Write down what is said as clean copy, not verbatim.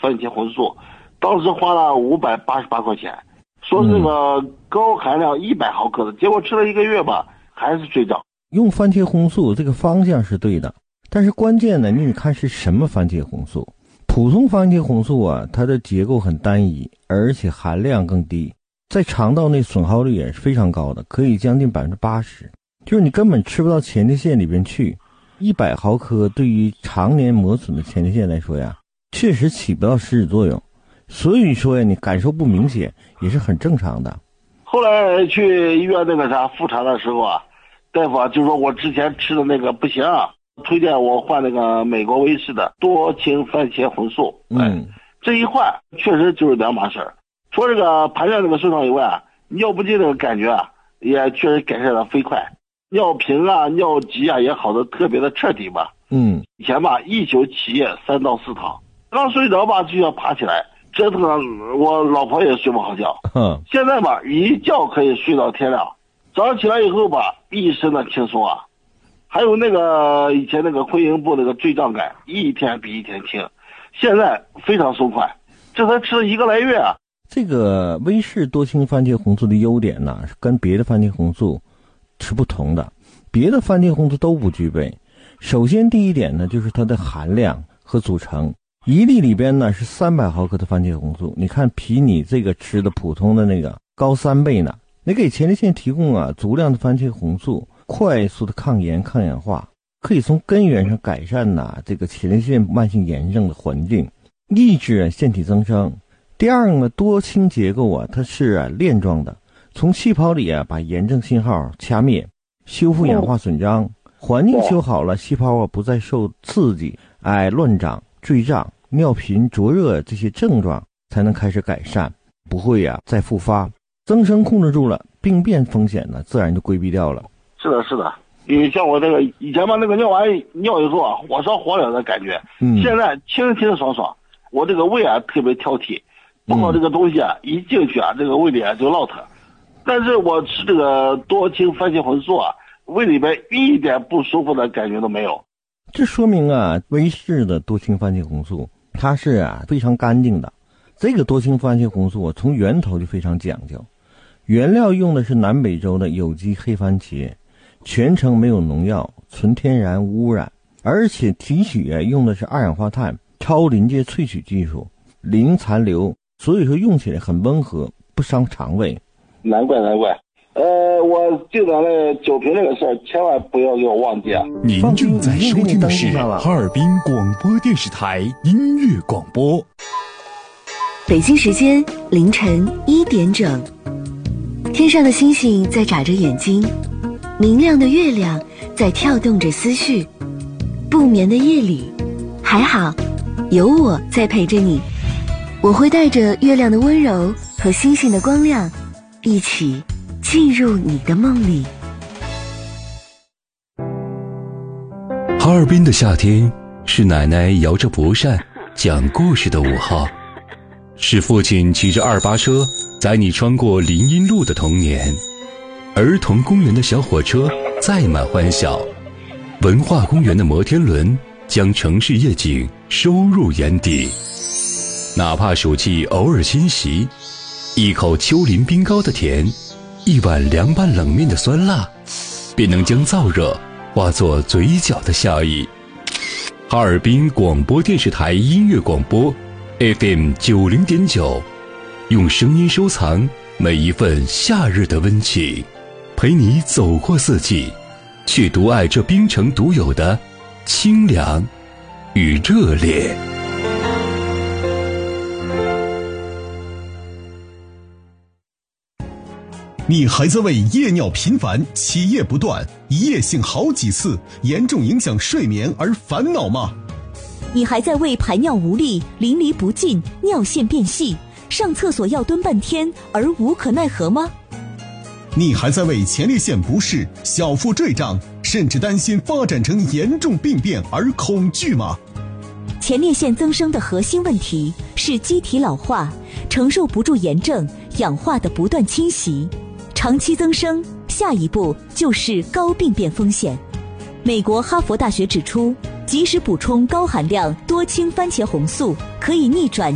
番茄红素，当时花了588块钱，说是那个高含量100毫克的，结果吃了1个月吧，还是坠胀。 用番茄红素这个方向是对的，但是关键呢，你得看是什么番茄红素。普通番茄红素啊，它的结构很单一，而且含量更低，在肠道内损耗率也是非常高的，可以将近80%，就是你根本吃不到前列腺里边去。100毫克对于常年磨损的前列腺来说呀，确实起不到实质作用，所以说呀，你感受不明显也是很正常的。 后来去医院那个复查的时候啊，大夫啊就说我之前吃的那个不行啊，推荐我换那个美国威士的多氢番茄红素。这一换确实就是两码事儿。除了这个排尿那个顺畅以外啊，尿不尽那个感觉啊，也确实改善的飞快。尿频啊、尿急啊也好的特别的彻底吧。以前吧，一宿起夜3到4趟，刚睡着吧就要爬起来，折腾我老婆也睡不好觉。现在吧，一觉可以睡到天亮，早上起来以后吧，一身的轻松啊。还有那个以前那个会阴部那个坠胀感，一天比一天轻，现在非常松快，这才吃了1个来月啊。 这个威士多氢番茄红素的优点呢，跟别的番茄红素是不同的，别的番茄红素都不具备。首先第一点呢，就是它的含量和组成。1粒里边呢是300毫克的番茄红素，你看比你这个吃的普通的那个高3倍呢。你给前列腺提供足量的番茄红素，快速的抗炎抗氧化，可以从根源上改善这个前列腺慢性炎症的环境，抑制腺体增生。第二呢，多氢结构它是链状的，从气泡里把炎症信号掐灭，修复氧化损伤，环境修好了，细胞不再受刺激，乱长、坠胀、尿频、灼热这些症状才能开始改善，不会再复发。增生控制住了，病变风险呢自然就规避掉了。 是的，因为像我这个以前吧，那个尿完尿以后啊，火烧火燎的感觉，现在清清爽爽。我这个胃特别挑剔，不好这个东西一进去这个胃里就落疼。但是我吃这个多氢番茄红素胃里边一点不舒服的感觉都没有。 这说明威士的多氢番茄红素它是非常干净的。这个多氢番茄红素从源头就非常讲究，原料用的是南美洲的有机黑番茄，全程没有农药，纯天然无污染，而且提取用的是2氧化碳超临界萃取技术，零残留，所以说用起来很温和，不伤肠胃。 难怪。我记得那酒瓶那个事儿，千万不要给我忘记啊！ 您正在收听的是哈尔滨广播电视台音乐广播。 北京时间凌晨1点整，天上的星星在眨着眼睛，明亮的月亮在跳动着思绪。不眠的夜里，还好有我在陪着你，我会带着月亮的温柔和星星的光亮，一起进入你的梦里。 哈尔滨的夏天是奶奶摇着蒲扇讲故事的午后，是父亲骑着288车载你穿过林荫路的童年，儿童公园的小火车载满欢笑，文化公园的摩天轮将城市夜景收入眼底。哪怕暑气偶尔侵袭，一口丘陵冰糕的甜，一碗凉拌冷面的酸辣，便能将燥热化作嘴角的笑意。哈尔滨广播电视台音乐广播 FM 90.9，用声音收藏每一份夏日的温情，陪你走过四季，去独爱这冰城独有的清凉与热烈。 你还在为夜尿频繁、起夜不断、一夜性好几次、严重影响睡眠而烦恼吗？ 你还在为排尿无力、淋漓不尽、尿线变细、上厕所要蹲半天而无可奈何吗？ 你还在为前列腺不适、小腹坠胀，甚至担心发展成严重病变而恐惧吗？ 前列腺增生的核心问题是机体老化，承受不住炎症、氧化的不断侵袭。长期增生，下一步就是高病变风险。美国哈佛大学指出，及时补充高含量多氢番茄红素，可以逆转